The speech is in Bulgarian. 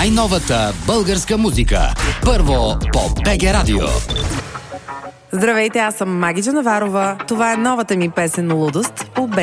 най-новата българска музика. Първо по БГ Радио. Здравейте, аз съм Маги Джанаварова. Това е новата ми песен "Лудост" по